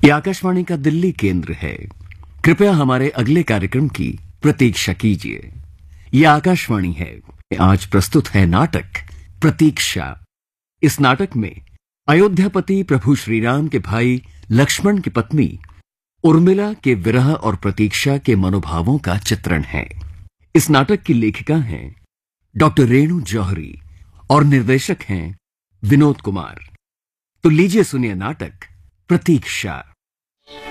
ये आकाशवाणी का दिल्ली केंद्र है। कृपया हमारे अगले कार्यक्रम की प्रतीक्षा कीजिए। ये आकाशवाणी है। आज प्रस्तुत है नाटक प्रतीक्षा। इस नाटक में अयोध्यापति प्रभु श्री राम के भाई लक्ष्मण की पत्नी उर्मिला के विरह और प्रतीक्षा के मनोभावों का चित्रण है। इस नाटक की लेखिका हैं डॉक्टर रेणु जौहरी और निर्देशक हैं विनोद कुमार। तो लीजिए सुनिए नाटक प्रतीक्षा।